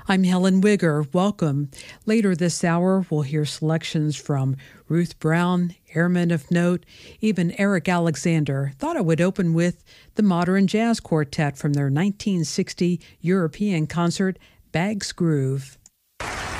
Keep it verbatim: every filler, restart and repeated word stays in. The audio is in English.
I'm Helen Wigger. Welcome. Later this hour, we'll hear selections from Ruth Brown, Airmen of Note, even Eric Alexander. Thought I would open with the Modern Jazz Quartet from their nineteen sixty European concert, Bag's Groove.